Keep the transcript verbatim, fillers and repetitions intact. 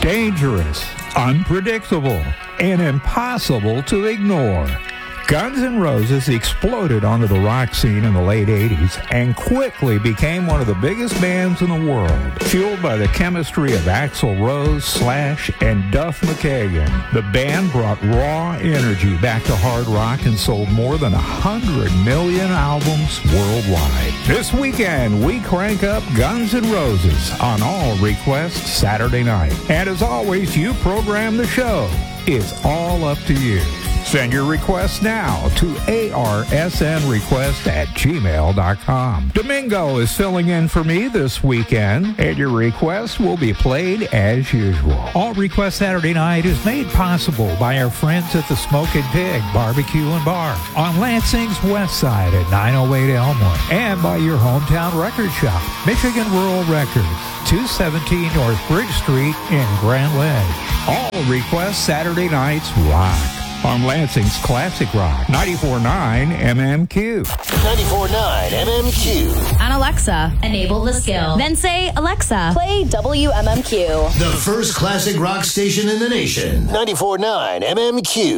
dangerous, unpredictable, and impossible to ignore. Guns N' Roses exploded onto the rock scene in the late eighties and quickly became one of the biggest bands in the world. Fueled by the chemistry of Axl Rose, Slash, and Duff McKagan, the band brought raw energy back to hard rock and sold more than one hundred million albums worldwide. This weekend, we crank up Guns N' Roses on All Request Saturday night. And as always, you program the show. It's all up to you. Send your requests now to arsnrequest at gmail dot com. Domingo is filling in for me this weekend, and your request will be played as usual. All Request Saturday Night is made possible by our friends at the Smokin' Pig Barbecue and Bar on Lansing's west side at nine oh eight Elmwood, and by your hometown record shop, Michigan Rural Records, two seventeen North Bridge Street in Grand Ledge. All Request Saturday Nights rock on Lansing's Classic Rock, ninety-four point nine M M Q. ninety-four point nine M M Q. On Alexa, enable the skill. Then say, Alexa, play W M M Q. The first classic rock station in the nation. ninety-four point nine M M Q.